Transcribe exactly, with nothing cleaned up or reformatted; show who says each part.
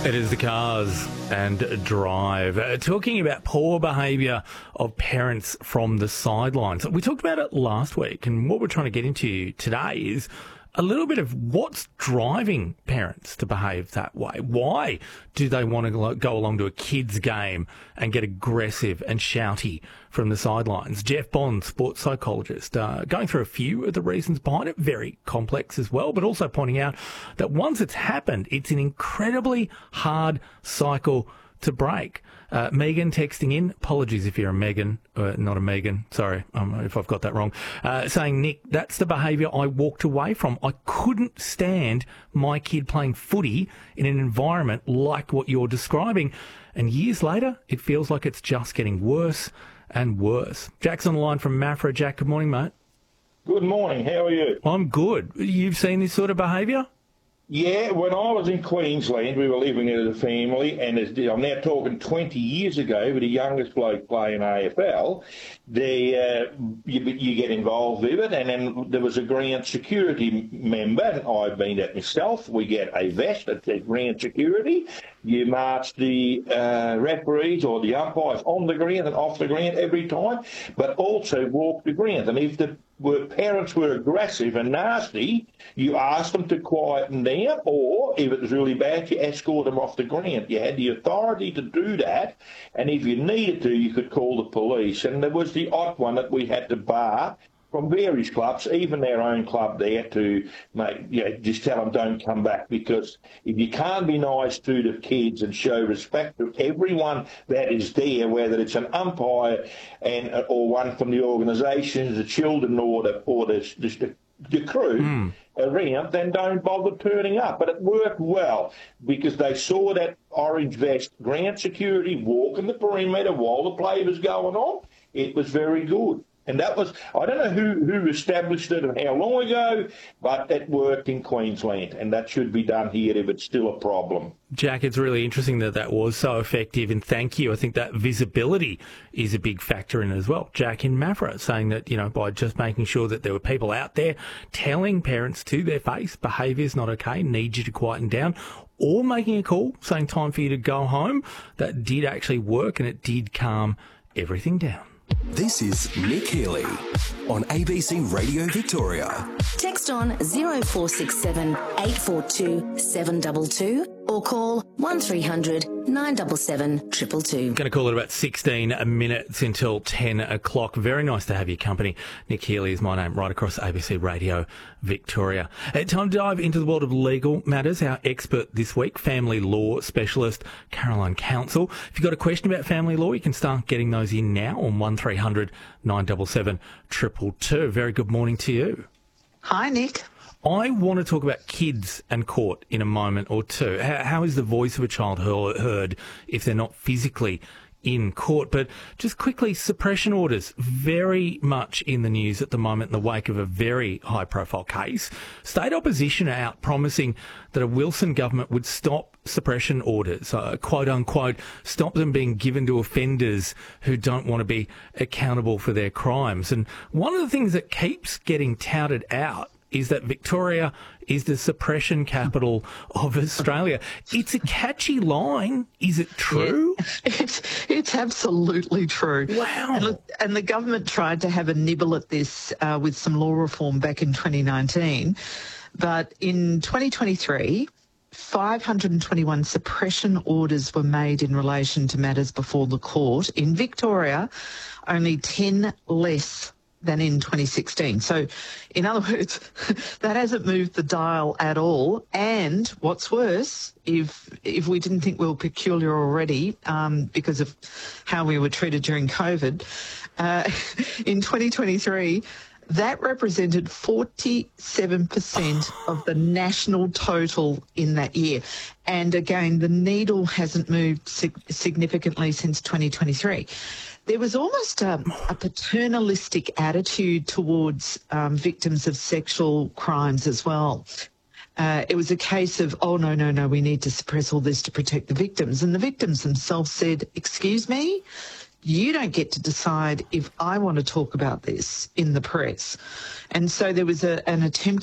Speaker 1: It is the Cars and Drive. Uh, talking about poor behaviour of parents from the sidelines. We talked about it last week, and what we're trying to get into today is a little bit of what's driving parents to behave that way. Why do they want to go along to a kid's game and get aggressive and shouty from the sidelines? Jeff Bond, sports psychologist, uh, going through a few of the reasons behind it, very complex as well, but also pointing out that once it's happened, it's an incredibly hard cycle to break. Uh, Megan texting in, apologies if you're a Megan, uh, not a Megan, sorry um, if I've got that wrong, uh, saying, Nick, that's the behaviour I walked away from. I couldn't stand my kid playing footy in an environment like what you're describing. And years later, it feels like it's just getting worse and worse. Jack's on the line from Maffra. Jack, good morning, mate.
Speaker 2: Good morning, how are you?
Speaker 1: I'm good. You've seen this sort of behaviour?
Speaker 2: Yeah, when I was in Queensland, we were living as a family, and as, I'm now talking twenty years ago, with the youngest bloke playing A F L, they, uh, you, you get involved with it, and then there was a ground security member, and I've been that myself. We get a vest that says ground security. You march the uh, referees or the umpires on the ground and off the ground every time, but also walk the ground. And if the were parents were aggressive and nasty, you asked them to quieten down, or if it was really bad, you escort them off the ground. You had the authority to do that, and if you needed to, you could call the police. And there was the odd one that we had to bar from various clubs, even their own club there, to make, you know, just tell them don't come back, because if you can't be nice to the kids and show respect to everyone that is there, whether it's an umpire and or one from the organisation, the children or the or the, the, the crew mm. around, then don't bother turning up. But it worked well because they saw that orange vest, ground security, walking the perimeter while the play was going on. It was very good. And that was, I don't know who, who established it and how long ago, but it worked in Queensland, and that should be done here if it's still a problem.
Speaker 1: Jack, it's really interesting that that was so effective, and thank you. I think that visibility is a big factor in it as well. Jack in Maffra saying that, you know, by just making sure that there were people out there telling parents to their face, behaviour's not okay, need you to quieten down, or making a call saying time for you to go home, that did actually work, and it did calm everything down.
Speaker 3: This is Nick Healy on A B C Radio Victoria.
Speaker 4: Text on zero four six seven, eight four two, seven two two or call one three hundred, nine seven seven, two two two.
Speaker 1: Going to call it about sixteen minutes until ten o'clock. Very nice to have your company. Nick Healy is my name, right across A B C Radio Victoria. Uh, time to dive into the world of legal matters. Our expert this week, family law specialist Caroline Council. If you've got a question about family law, you can start getting those in now on one three hundred, nine seven seven, two two two. Very good morning to you.
Speaker 5: Hi, Nick.
Speaker 1: I want to talk about kids and court in a moment or two. How, how is the voice of a child heard if they're not physically in court? But just quickly, suppression orders, very much in the news at the moment in the wake of a very high-profile case. State opposition are out promising that a Wilson government would stop suppression orders, uh, quote-unquote, stop them being given to offenders who don't want to be accountable for their crimes. And one of the things that keeps getting touted out is that Victoria is the suppression capital of Australia. It's a catchy line. Is it true?
Speaker 5: Yeah, it's, it's absolutely true.
Speaker 1: Wow.
Speaker 5: And, look, and the government tried to have a nibble at this uh, with some law reform back in twenty nineteen. But in twenty twenty-three, five hundred twenty-one suppression orders were made in relation to matters before the court. In Victoria, only ten less than in twenty sixteen. So, in other words, that hasn't moved the dial at all. And what's worse, if if we didn't think we were peculiar already um, because of how we were treated during COVID, uh, in twenty twenty-three, that represented forty-seven percent of the national total in that year. And again, the needle hasn't moved sig- significantly since twenty twenty-three. There was almost a, a paternalistic attitude towards um, victims of sexual crimes as well. Uh, it was a case of, oh, no, no, no, we need to suppress all this to protect the victims. And the victims themselves said, excuse me, you don't get to decide if I want to talk about this in the press. And so there was a, an attempt